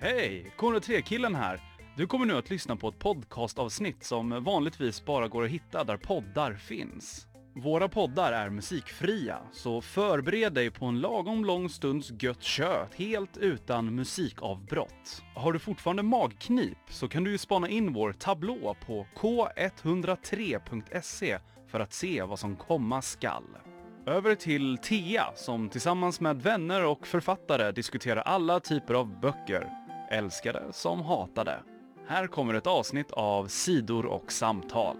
Hej! K103-killen här. Du kommer nu att lyssna på ett podcastavsnitt som vanligtvis bara går att hitta där poddar finns. Våra poddar är musikfria, så förbered dig på en lagom lång stunds gött kött helt utan musikavbrott. Har du fortfarande magknip så kan du ju spana in vår tablå på k103.se för att se vad som komma skall. Över till Thea som tillsammans med vänner och författare diskuterar alla typer av böcker, älskade som hatade. Här kommer ett avsnitt av Sidor och samtal.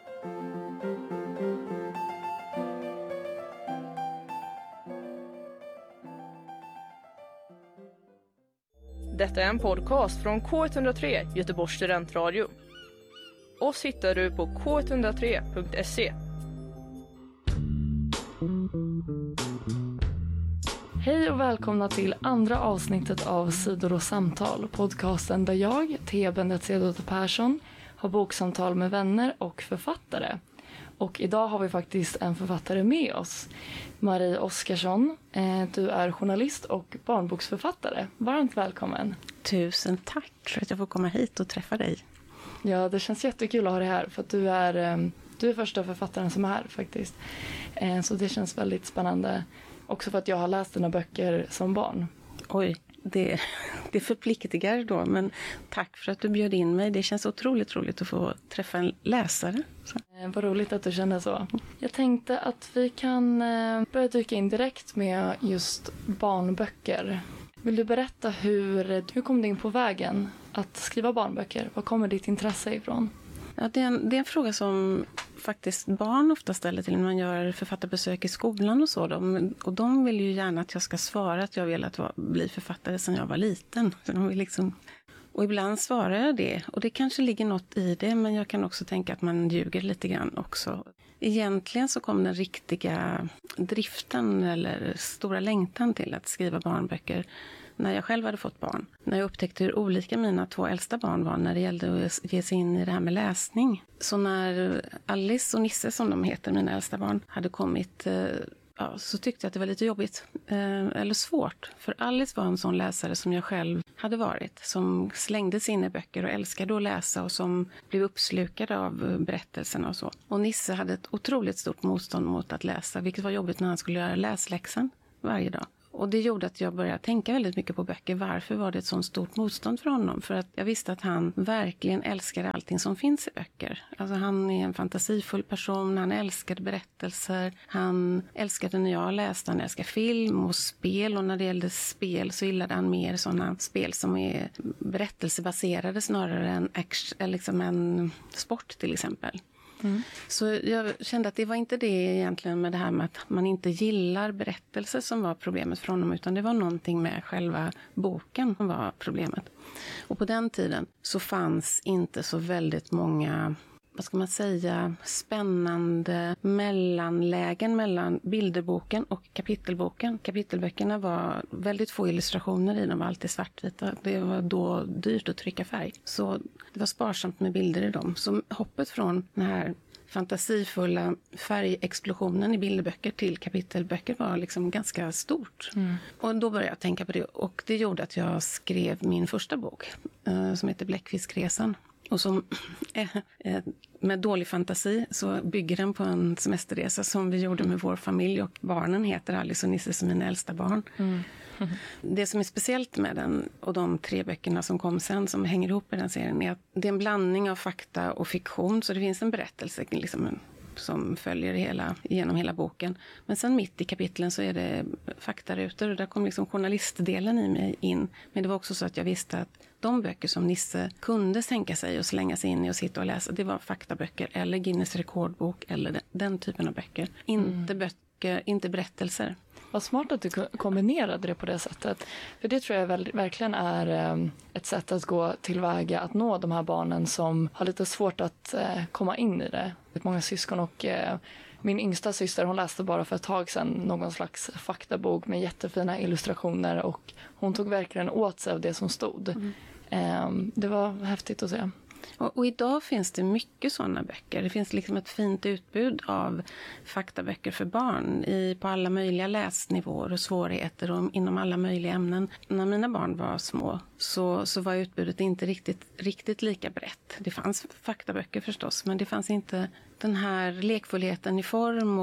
Detta är en podcast från K103, Göteborgs studentradio. Oss hittar du på k103.se. Hej och välkomna till andra avsnittet av Sidor och samtal, podcasten där jag, Thea Bendet Persson, har boksamtal med vänner och författare. Och idag har vi faktiskt en författare med oss, Marie Oskarsson. Du är journalist och barnboksförfattare. Varmt välkommen. Tusen tack för att jag får komma hit och träffa dig. Ja, det känns jättekul att ha dig här för att du är första författaren som är här faktiskt. Så det känns väldigt spännande. Också för att jag har läst dina böcker som barn. Oj, det förpliktigar då, men tack för att du bjöd in mig. Det känns otroligt roligt att få träffa en läsare. Vad roligt att du känner så. Jag tänkte att vi kan börja dyka in direkt med just barnböcker. Vill du berätta hur kom du in på vägen att skriva barnböcker? Var kommer ditt intresse ifrån? Ja, det är en fråga som faktiskt barn ofta ställer till när man gör författarbesök i skolan och så. Och de vill ju gärna att jag ska svara att jag vill bli författare sedan jag var liten. Så de vill liksom, och ibland svarar jag det. Och det kanske ligger något i det, men jag kan också tänka att man ljuger lite grann också. Egentligen så kom den riktiga driften eller stora längtan till att skriva barnböcker när jag själv hade fått barn. När jag upptäckte hur olika mina 2 äldsta barn var när det gällde att ge sig in i det här med läsning. Så när Alice och Nisse, som de heter, mina äldsta barn, hade kommit, så tyckte jag att det var lite jobbigt eller svårt. För Alice var en sån läsare som jag själv hade varit. Som slängde sig in i böcker och älskade att läsa och som blev uppslukad av berättelserna och så. Och Nisse hade ett otroligt stort motstånd mot att läsa, vilket var jobbigt när han skulle göra läsläxan varje dag. Och det gjorde att jag började tänka väldigt mycket på böcker. Varför var det ett sånt stort motstånd för honom? För att jag visste att han verkligen älskade allting som finns i böcker. Alltså han är en fantasifull person, han älskade berättelser. Han älskade när jag läste, han älskade film och spel. Och när det gällde spel så gillade han mer sådana spel som är berättelsebaserade snarare än liksom en sport till exempel. Mm. Så jag kände att det var inte det egentligen med det här med att man inte gillar berättelser som var problemet för honom, utan det var någonting med själva boken som var problemet. Och på den tiden så fanns inte så väldigt många, vad ska man säga, spännande mellanlägen mellan bilderboken och kapitelboken. Kapitelböckerna var väldigt få illustrationer i, de var alltid svartvita. Det var då dyrt att trycka färg. Så det var sparsamt med bilder i dem. Så hoppet från den här fantasifulla färgexplosionen i bilderböcker till kapitelböcker var liksom ganska stort. Mm. Och då började jag tänka på det. Och det gjorde att jag skrev min första bok som heter Bläckfiskresan. Och som med dålig fantasi så bygger den på en semesterresa som vi gjorde med vår familj. Och barnen heter Alice och Nisse som mina äldsta barn. Mm. Mm. Det som är speciellt med den och de 3 böckerna som kom sen som hänger ihop i den serien är att det är en blandning av fakta och fiktion. Så det finns en berättelse liksom, som följer genom hela boken. Men sen mitt i kapitlen så är det faktarutor och där kom liksom journalistdelen i mig in. Men det var också så att jag visste att de böcker som Nisse kunde tänka sig och slänga sig in i och sitta och läsa, det var faktaböcker eller Guinness rekordbok eller den typen av böcker. Inte berättelser. Vad smart att du kombinerade det på det sättet. För det tror jag verkligen är ett sätt att gå tillväga att nå de här barnen som har lite svårt att komma in i det. Många syskon och min yngsta syster, hon läste bara för ett tag sedan någon slags faktabok med jättefina illustrationer och hon tog verkligen åt sig av det som stod. Det var häftigt att se. Och idag finns det mycket sådana böcker. Det finns liksom ett fint utbud av faktaböcker för barn på alla möjliga läsnivåer och svårigheter och inom alla möjliga ämnen. När mina barn var små så var utbudet inte riktigt lika brett. Det fanns faktaböcker förstås, men det fanns inte den här lekfullheten i form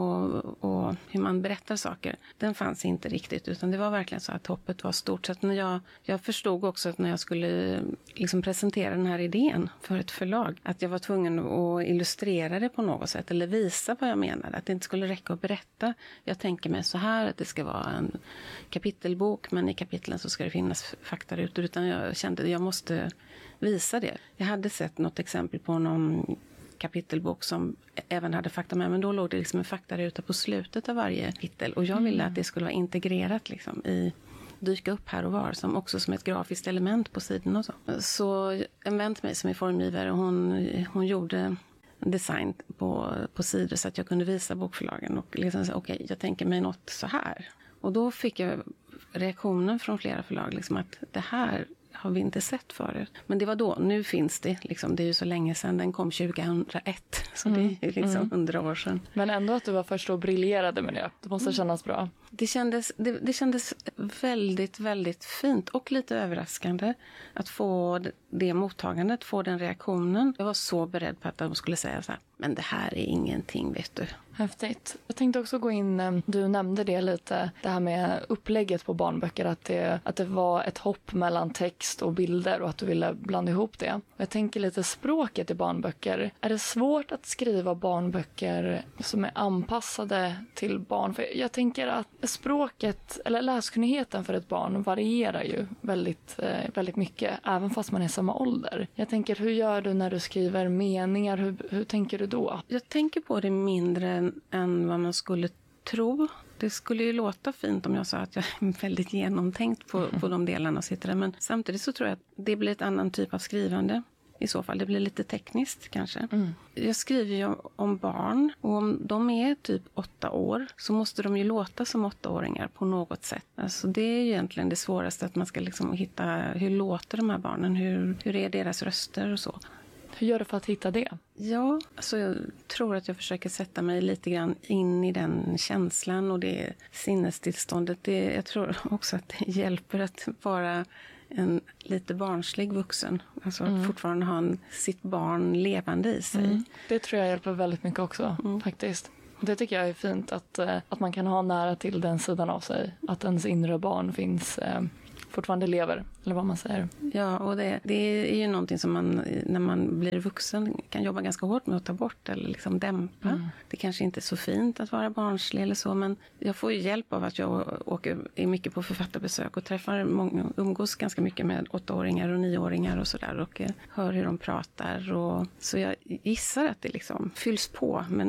och hur man berättar saker. Den fanns inte riktigt, utan det var verkligen så att hoppet var stort. Så att när jag förstod också att när jag skulle liksom presentera den här idén för ett förlag, att jag var tvungen att illustrera det på något sätt eller visa vad jag menade. Att det inte skulle räcka att berätta. Jag tänker mig så här att det ska vara en kapitelbok, men i kapitlen så ska det finnas faktarutor, utan jag kände att jag måste visa det. Jag hade sett något exempel på någon kapitelbok som även hade fakta med, men då låg det liksom en faktaruta på slutet av varje kapitel, och jag ville att det skulle vara integrerat liksom dyka upp här och var, som ett grafiskt element på sidan och så. Så en vän till mig som är formgivare, hon gjorde design på sidor så att jag kunde visa bokförlagen och liksom säga, okej, jag tänker mig något så här. Och då fick jag reaktionen från flera förlag liksom att det här har vi inte sett förut. Men det var då, nu finns det liksom, det är ju så länge sedan, den kom 2001, så det är liksom 100 år sedan. Men ändå att du var först och briljerade med det måste kännas bra. Det kändes väldigt, väldigt fint och lite överraskande att få det mottagandet, få den reaktionen. Jag var så beredd på att de skulle säga så här, men det här är ingenting, vet du. Häftigt. Jag tänkte också gå in, du nämnde det lite, det här med upplägget på barnböcker, att det var ett hopp mellan text och bilder och att du ville blanda ihop det. Jag tänker lite språket i barnböcker. Är det svårt att skriva barnböcker som är anpassade till barn? För jag tänker att språket, eller läskunnigheten för ett barn varierar ju väldigt, väldigt mycket, även fast man är samma ålder. Jag tänker, hur gör du när du skriver meningar? Hur tänker du då? Jag tänker på det mindre än vad man skulle tro. Det skulle ju låta fint om jag sa att jag är väldigt genomtänkt på de delarna och sitter där. Men samtidigt så tror jag att det blir ett annan typ av skrivande. I så fall, det blir lite tekniskt kanske. Jag skriver ju om barn, och om de är typ 8 år så måste de ju låta som 8-åringar på något sätt. Alltså det är ju egentligen det svåraste, att man ska liksom hitta, hur låter de här barnen, hur är deras röster och så. Hur gör du för att hitta det? Ja, alltså jag tror att jag försöker sätta mig lite grann in i den känslan och det sinnestillståndet. Jag tror också att det hjälper att vara en lite barnslig vuxen. Alltså fortfarande ha sitt barn levande i sig. Det tror jag hjälper väldigt mycket också, faktiskt. Det tycker jag är fint, att man kan ha nära till den sidan av sig. Att ens inre barn finns, fortfarande lever, eller vad man säger. Ja, och det är ju någonting som man, när man blir vuxen, kan jobba ganska hårt med att ta bort eller liksom dämpa. Det kanske inte är så fint att vara barnslig eller så, men jag får ju hjälp av att jag är mycket på författarbesök och träffar umgås ganska mycket med 8-åringar och 9-åringar och sådär, och hör hur de pratar. Och så jag gissar att det liksom fylls på med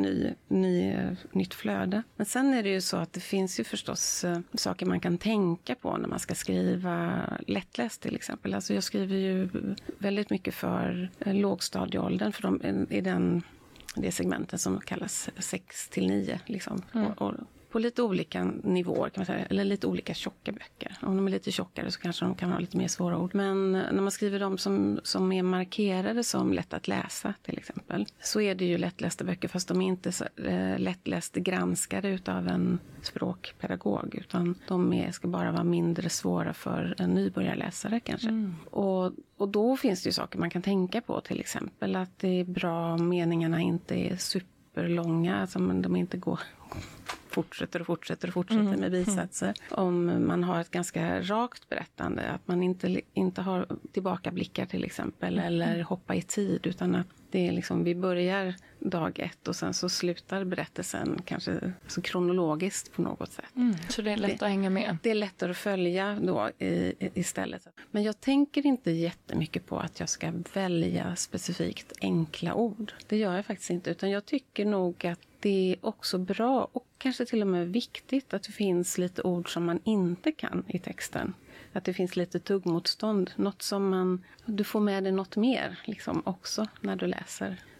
nytt flöde. Men sen är det ju så att det finns ju förstås saker man kan tänka på när man ska skriva lättläst till exempel. Alltså jag skriver ju väldigt mycket för lågstadieåldern, för de är det segmentet som kallas 6-9 liksom. Och på lite olika nivåer kan man säga, eller lite olika tjocka böcker. Om de är lite tjockare så kanske de kan ha lite mer svåra ord. Men när man skriver de som är markerade som lätt att läsa till exempel, så är det ju lättlästa böcker, fast de är inte så lättläst granskade utav en språkpedagog, utan de ska bara vara mindre svåra för en nybörjarläsare kanske. Och då finns det ju saker man kan tänka på, till exempel att det är bra om meningarna inte är superlånga, alltså de inte går fortsätter med bisatser. Om man har ett ganska rakt berättande, att man inte har tillbakablickar till exempel, eller hoppa i tid, utan att det är liksom, vi börjar dag 1 och sen så slutar berättelsen kanske så kronologiskt på något sätt. Så det är lätt att hänga med. Det är lättare att följa då istället. Men jag tänker inte jättemycket på att jag ska välja specifikt enkla ord. Det gör jag faktiskt inte, utan jag tycker nog att det är också bra och kanske till och med viktigt att det finns lite ord som man inte kan i texten. Att det finns lite tuggmotstånd. Något som du får med dig något mer liksom också när du läser.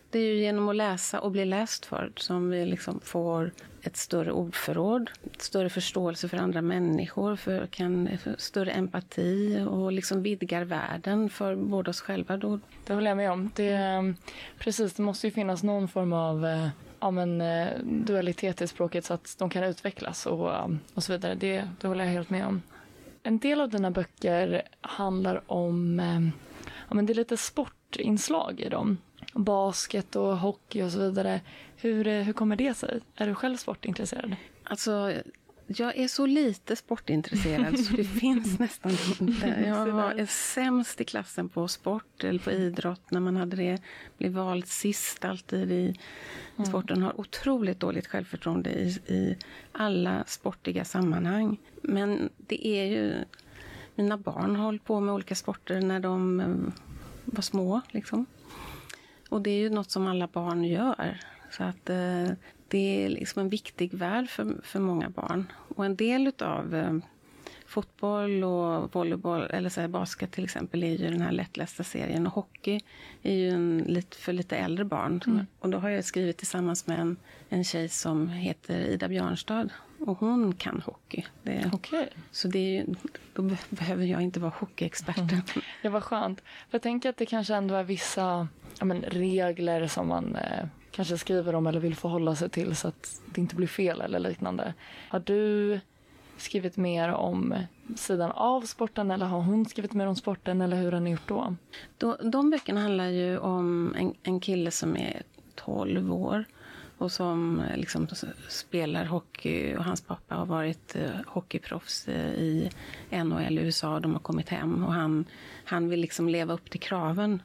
Det är ju genom att läsa och bli läst för som vi liksom får ett större ordförråd, större förståelse för andra människor, för större empati och liksom vidgar världen för både oss själva. Då. Det håller jag med om. Precis, det måste ju finnas någon form av dualitet i språket så att de kan utvecklas och så vidare. Det håller jag helt med om. En del av dina böcker handlar om det är lite sportinslag i dem. Basket och hockey och så vidare. Hur kommer det sig? Är du själv sportintresserad? Alltså, jag är så lite sportintresserad så det finns nästan inte. Jag var sämst i klassen på sport eller på idrott när man hade det. Blev vald sist alltid i sporten. Har otroligt dåligt självförtroende i alla sportiga sammanhang. Men det är ju... Mina barn har hållit på med olika sporter när de var små liksom. Och det är ju något som alla barn gör. Så att det är liksom en viktig värld för många barn. Och en del av fotboll och volleyboll, eller så här, basket till exempel, är ju den här lättlästa serien. Och hockey är ju för lite äldre barn. Och då har jag skrivit tillsammans med en tjej som heter Ida Björnstad. Och hon kan hockey. Okej. Så då behöver jag inte vara hockeyexperten. Det var skönt. För jag tänker att det kanske ändå är vissa regler som man kanske skriver om eller vill förhålla sig till så att det inte blir fel eller liknande. Har du skrivit mer om sidan av sporten eller har hon skrivit mer om sporten eller hur har ni gjort då? De böckerna handlar ju om en kille som är 12 år och som liksom spelar hockey och hans pappa har varit hockeyproffs i NHL i USA. De har kommit hem och han vill liksom leva upp till kraven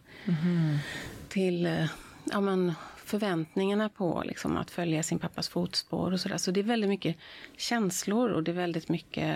till förväntningarna på liksom, att följa sin pappas fotspår och sådär. Så det är väldigt mycket känslor och det är väldigt mycket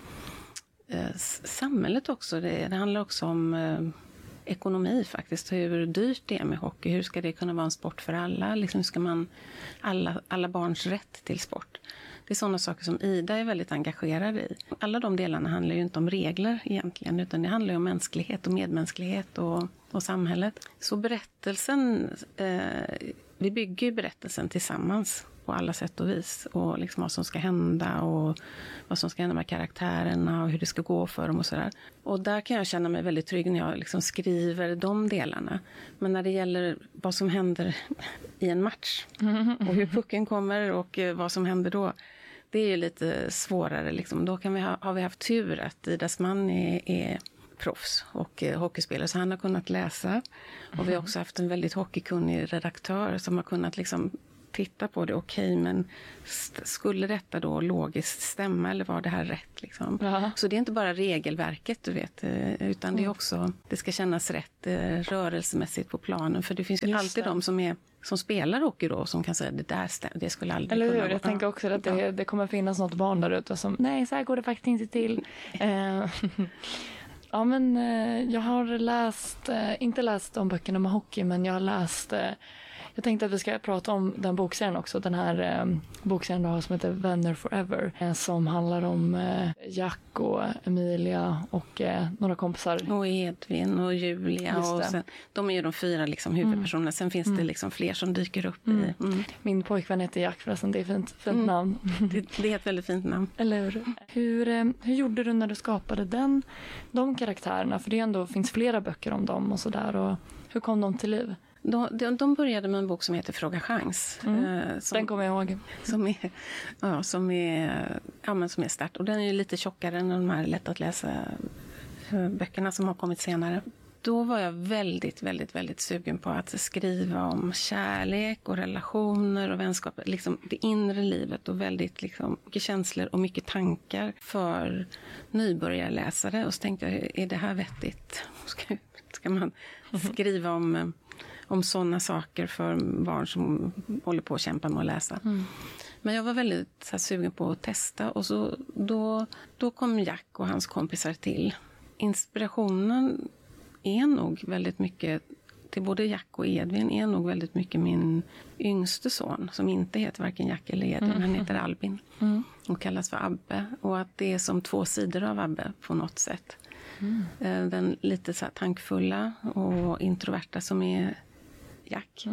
samhället också. Det handlar också om ekonomi faktiskt. Hur dyrt det är med hockey. Hur ska det kunna vara en sport för alla? Liksom ska man alla barns rätt till sport. Det är sådana saker som Ida är väldigt engagerad i. Alla de delarna handlar ju inte om regler egentligen, utan det handlar ju om mänsklighet och medmänsklighet och samhället. Så berättelsen, vi bygger ju berättelsen tillsammans på alla sätt och vis. Och liksom vad som ska hända och vad som ska hända med karaktärerna och hur det ska gå för dem och sådär. Och där kan jag känna mig väldigt trygg när jag liksom skriver de delarna. Men när det gäller vad som händer i en match och hur pucken kommer och vad som händer då, det är ju lite svårare. Liksom. Då har vi haft tur att Idas man är proffs och hockeyspelare, så han har kunnat läsa. Och vi har också haft en väldigt hockeykunnig redaktör som har kunnat liksom titta på det. Okej, men skulle detta då logiskt stämma eller var det här rätt? Liksom? Så det är inte bara regelverket, du vet, utan det är också, det ska kännas rätt rörelsemässigt på planen. För det finns ju alltid de som spelar hockey då, som kan säga det skulle aldrig eller kunna hur? Jag tänker också att det kommer finnas något barn där ute som, nej, så här går det faktiskt inte till. Ja, men jag har inte läst de böckerna med hockey, men jag har läst... Jag tänkte att vi ska prata om den bokserien också. Den här bokserien du har som heter Vänner Forever. Som handlar om Jack och Emilia och några kompisar. Och Edvin och Julia. Och sen, de är ju de 4 liksom, huvudpersonerna. Sen finns det liksom fler som dyker upp i... Min pojkvän heter Jack förresten. Det är ett fint namn. Det är ett väldigt fint namn. Eller hur gjorde du när du skapade de karaktärerna? För det ändå finns flera böcker om dem och sådär. Och hur kom de till liv? De började med en bok som heter Fråga chans. Den kommer jag ihåg. Som är start. Och den är ju lite tjockare än de här lätt att läsa böckerna som har kommit senare. Då var jag väldigt, väldigt, väldigt sugen på att skriva om kärlek och relationer och vänskap. Liksom det inre livet och väldigt liksom, mycket känslor och mycket tankar för nybörjarläsare. Och så tänkte jag, är det här vettigt? Ska man skriva om sådana saker för barn som håller på att kämpa med att läsa. Men jag var väldigt sugen på att testa. Och så, då kom Jack och hans kompisar till. Inspirationen är nog väldigt mycket till både Jack och Edvin är nog väldigt mycket min yngste son som inte heter varken Jack eller Edvin. Han heter Albin och kallas för Abbe. Och att det är som 2 sidor av Abbe på något sätt. Den lite så här tankfulla och introverta som är Jack.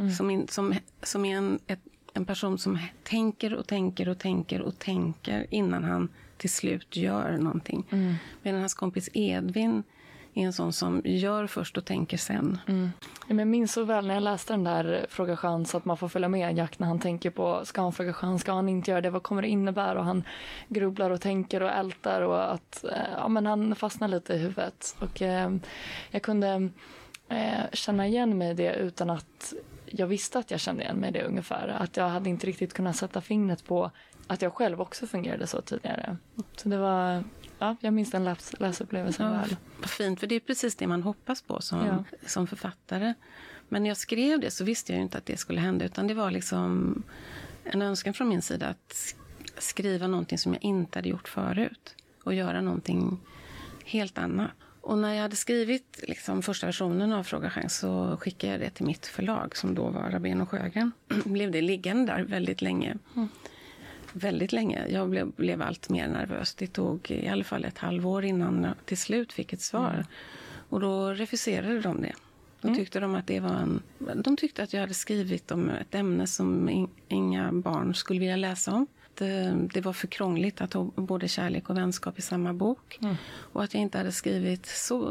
Som är en person som tänker och tänker och tänker och tänker innan han till slut gör någonting. Medan hans kompis Edvin är en sån som gör först och tänker sen. Men jag minns så väl när jag läste den där Fråga chans att man får följa med Jack när han tänker på, ska han fråga chans, ska han inte göra det, vad kommer det innebära, och han grubblar och tänker och ältar, och att men han fastnar lite i huvudet. Och jag kunde känna igen mig i det utan att jag visste att jag kände igen mig i det ungefär. Att jag hade inte riktigt kunnat sätta fingret på att jag själv också fungerade så tidigare. Så det var, jag minns den läsupplevelsen väl. Vad fint, för det är precis det man hoppas på som författare. Men när jag skrev det så visste jag ju inte att det skulle hända, utan det var liksom en önskan från min sida att skriva någonting som jag inte hade gjort förut och göra någonting helt annat. Och när jag hade skrivit liksom första versionen av Fråga chans så skickade jag det till mitt förlag som då var Rabén och Sjögren. Blev det liggande där väldigt länge. Väldigt länge. Jag blev allt mer nervös. Det tog i alla fall ett halvår innan jag till slut fick ett svar. Och då refuserade de det. Då tyckte de att det var de tyckte att jag hade skrivit om ett ämne som inga barn skulle vilja läsa om. Det var för krångligt att ha både kärlek och vänskap i samma bok. Och att jag inte hade skrivit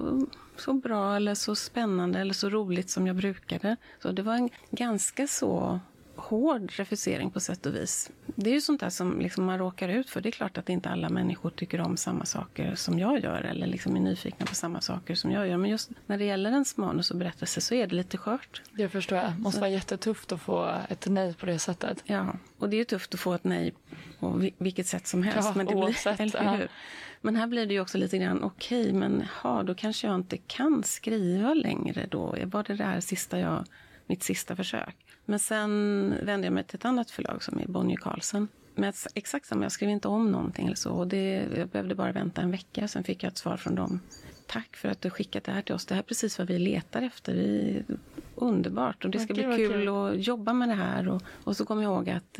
så bra eller så spännande eller så roligt som jag brukade. Så det var en ganska så hård refusering på sätt och vis. Det är ju sånt där som liksom man råkar ut för. Det är klart att inte alla människor tycker om samma saker som jag gör eller liksom är nyfikna på samma saker som jag gör. Men just när det gäller ens manus och berättelse så är det lite skört. Det förstår jag. Det måste vara jättetufft att få ett nej på det sättet. Ja, och det är ju tufft att få ett nej på vilket sätt som helst. Ja, men det oavsett. eller hur? Men här blir det ju också lite grann okej, men då kanske jag inte kan skriva längre då. Var det där mitt sista försök. Men sen vände jag mig till ett annat förlag som är Bonnier Carlsen. Men exakt samma, jag skrev inte om någonting eller så. Och jag behövde bara vänta en vecka. Sen fick jag ett svar från dem. Tack för att du skickat det här till oss. Det här är precis vad vi letar efter. Underbart. Och det ska bli kul att jobba med det här. Och så kom jag ihåg att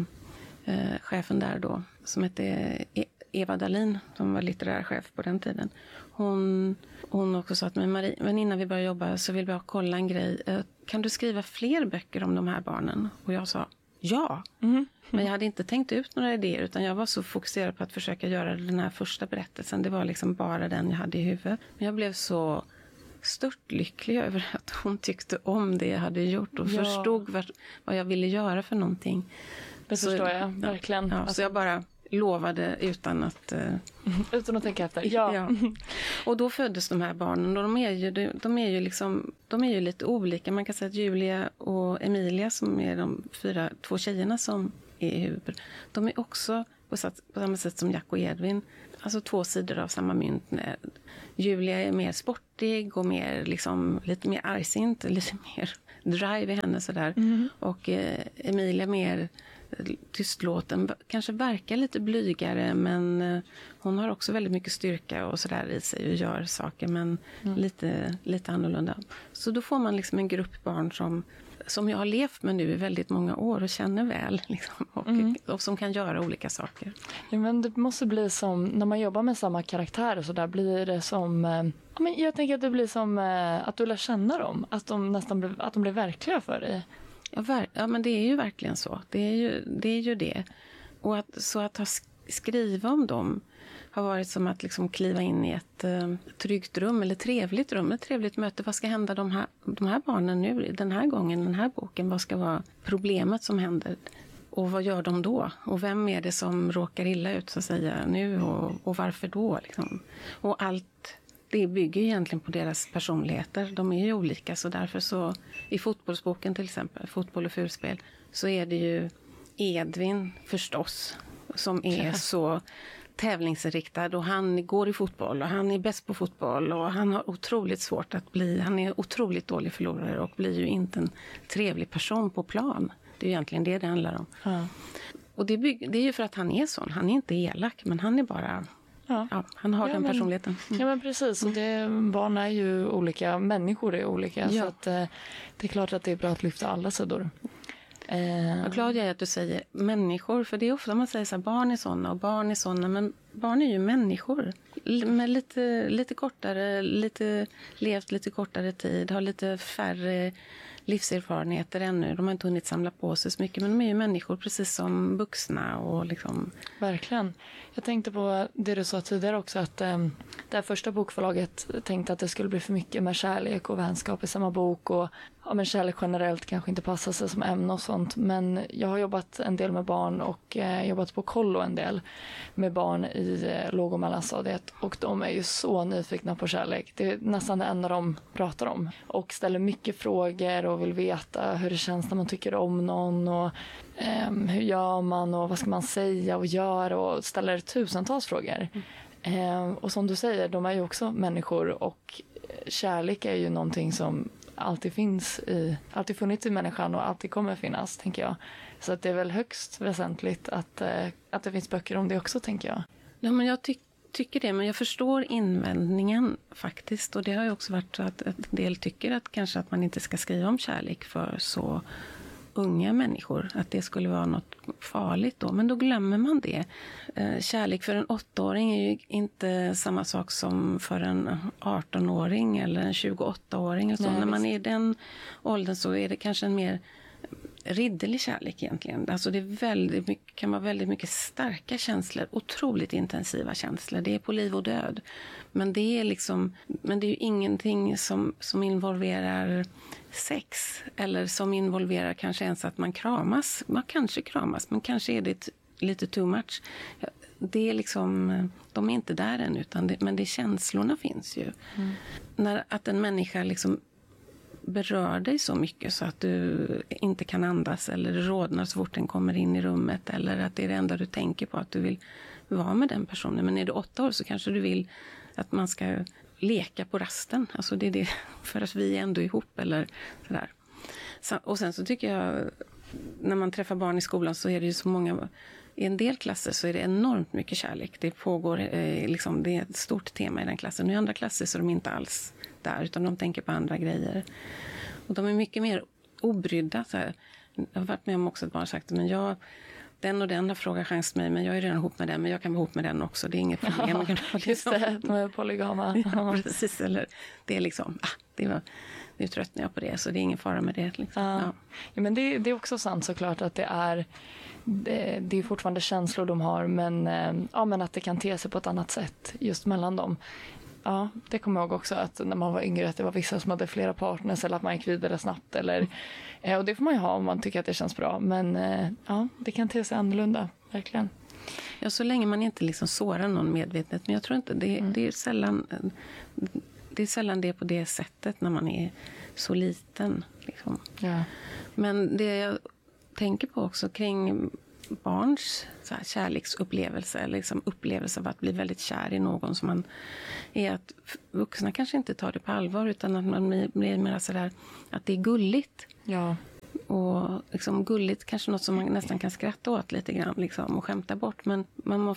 chefen där då, som hette Eva Dahlin, som var litterär chef på den tiden. Hon också sa att men innan vi börjar jobba så vill vi kolla en grej. Kan du skriva fler böcker om de här barnen? Och jag sa ja. Men jag hade inte tänkt ut några idéer, utan jag var så fokuserad på att försöka göra den här första berättelsen. Det var liksom bara den jag hade i huvudet. Men jag blev så stört lycklig över att hon tyckte om det jag hade gjort och förstod vad jag ville göra för någonting. Det förstår jag, verkligen. Ja, så jag bara lovade utan att tänka efter. Ja. Och då föddes de här barnen, och de är ju lite olika. Man kan säga att Julia och Emilia, som är de två tjejerna som är i huvudet, de är också på samma sätt som Jack och Edvin, alltså två sidor av samma mynt. Julia är mer sportig och mer liksom lite mer argsint, lite mer drive i henne sådär. Och Emilia mer tystlåten, kanske verkar lite blygare, men hon har också väldigt mycket styrka och sådär i sig och gör saker, men lite annorlunda. Så då får man liksom en grupp barn som jag har levt med nu i väldigt många år och känner väl liksom, och som kan göra olika saker. Ja, men det måste bli som när man jobbar med samma karaktärer, så där blir det som jag tänker att det blir som att du lär känna dem, att de blir verkliga för dig. Ja, men det är ju verkligen så. Det är ju det. Och att skriva om dem har varit som att liksom kliva in i ett tryggt rum eller trevligt rum, ett trevligt möte. Vad ska hända de här barnen nu, den här gången, den här boken? Vad ska vara problemet som händer? Och vad gör de då? Och vem är det som råkar illa ut så att säga nu? Och varför då? Liksom? Och allt det bygger egentligen på deras personligheter. De är ju olika, så därför så i fotbollsboken till exempel, Fotboll och fulspel, så är det ju Edvin förstås som är så tävlingsinriktad, och han går i fotboll och han är bäst på fotboll och han har otroligt svårt han är otroligt dålig förlorare och blir ju inte en trevlig person på plan. Det är egentligen det handlar om. Ja. Och det är ju för att han är sån. Han är inte elak, men han är bara... Ja, han har den personligheten. Ja, men precis. Och barn är ju olika, människor är olika. Ja. Så att, det är klart att det är bra att lyfta alla sidor. Vad glad jag är att du säger människor. För det är ofta man säger så här, barn är såna och barn är såna. Men barn är ju människor med lite kortare, levt lite kortare tid, har lite färre livserfarenheter ännu. De har inte hunnit samla på sig så mycket, men de är ju människor precis som vuxna. Och liksom... Verkligen. Jag tänkte på det du sa tidigare också, att det här första bokförlaget tänkte att det skulle bli för mycket med kärlek och vänskap i samma bok, och men kärlek generellt kanske inte passar sig som ämne och sånt. Men jag har jobbat en del med barn och jobbat på kollo en del med barn i låg- och mellanstadiet, och de är ju så nyfikna på kärlek. Det är nästan det enda de pratar om och ställer mycket frågor och vill veta hur det känns när man tycker om någon, och hur gör man och vad ska man säga och göra, och ställer tusentals frågor. Och som du säger, de är ju också människor, och kärlek är ju någonting som alltid funnits i människan och alltid kommer finnas, tänker jag. Så att det är väl högst väsentligt att det finns böcker om det också, tänker jag. Ja, men jag tycker det, men jag förstår invändningen faktiskt. Och det har ju också varit att en del tycker att kanske att man inte ska skriva om kärlek för så unga människor, att det skulle vara något farligt då. Men då glömmer man det. Kärlek för en 8-åring är ju inte samma sak som för en 18-åring eller en 28-åring. Alltså, när man är i den åldern så är det kanske en mer ridderlig kärlek egentligen. Alltså det är kan vara väldigt mycket starka känslor, otroligt intensiva känslor. Det är på liv och död. Men det är ju ingenting som involverar sex, eller som involverar kanske ens att man kramas. Man kanske kramas, men kanske är det lite too much. Det är de är inte där än, men känslorna finns ju. Att en människa berör dig så mycket så att du inte kan andas, eller rodnar så fort den kommer in i rummet, eller att det är det enda du tänker på, att du vill vara med den personen. Men är du 8 år så kanske du vill att man ska leka på rasten. Alltså det är det, för att vi är ändå ihop eller sådär. Och sen så tycker jag, när man träffar barn i skolan så är det ju så många, i en del klasser så är det enormt mycket kärlek. Det pågår, det är ett stort tema i den klassen. Och i andra klasser så är de inte alls där, utan de tänker på andra grejer. Och de är mycket mer obrydda. Så här. Jag har varit med om också att barn sagt, men den och den har frågat chans till mig, men jag är redan ihop med den, men jag kan vara ihop med den också. Det är inget problem. Just det, de är polygama. Ja, precis. Eller, det är nu tröttnar jag på det, så det är ingen fara med det. Ja, men det är också sant såklart att det är fortfarande känslor de har, men att det kan te sig på ett annat sätt just mellan dem. Ja, det kommer jag ihåg också, att när man var yngre att det var vissa som hade flera partners, eller att man gick vidare snabbt, och det får man ju ha om man tycker att det känns bra, men det kan te sig annorlunda, verkligen. Ja, så länge man inte sårar någon medvetet, men jag tror inte, det är sällan det på det sättet när man är så liten. Ja. Men det jag tänker på också kring barns kärleksupplevelse, eller upplevelse av att bli väldigt kär i någon, som man är, att vuxna kanske inte tar det på allvar, utan att man blir mer sådär att det är gulligt. Ja. Och gulligt kanske något som man nästan kan skratta åt lite grann och skämta bort, men man